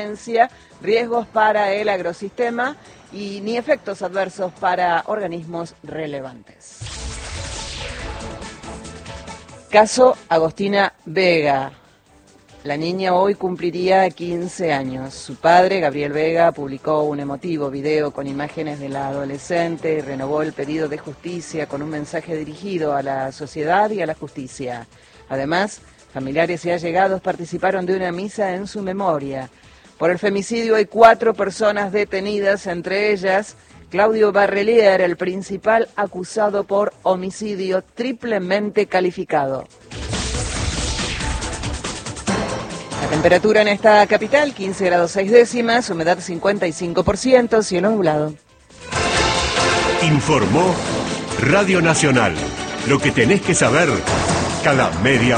evidencia riesgos para el agrosistema y ni efectos adversos para organismos relevantes. Caso Agostina Vega. La niña hoy cumpliría 15 años. Su padre, Gabriel Vega, publicó un emotivo video con imágenes de la adolescente y renovó el pedido de justicia con un mensaje dirigido a la sociedad y a la justicia. Además, familiares y allegados participaron de una misa en su memoria. Por el femicidio hay 4 personas detenidas, entre ellas Claudio Barrelier, el principal acusado por homicidio triplemente calificado. La temperatura en esta capital, 15 grados 6 décimas, humedad 55%, cielo nublado. Informó Radio Nacional. Lo que tenés que saber cada media hora.